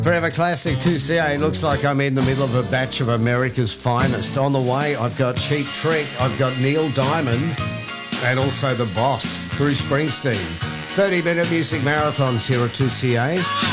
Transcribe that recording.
Forever Classic 2CA. Looks like I'm in the middle of a batch of America's finest. On the way, I've got Cheap Trick, I've got Neil Diamond, and also The Boss, Bruce Springsteen. 30-minute music marathons here at 2CA.